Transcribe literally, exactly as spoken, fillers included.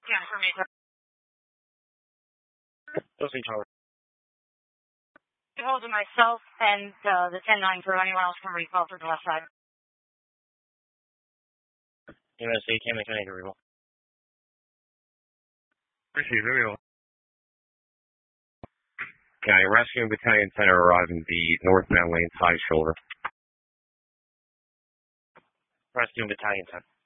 ten for me. Listen, Charlie. Hold to myself and uh, the ten nine for anyone else can recall for the left side. U S A can make an anchor recall. Receive, very well. Okay, rescue and battalion center arriving the northbound lane side shoulder. Rescue and battalion ten.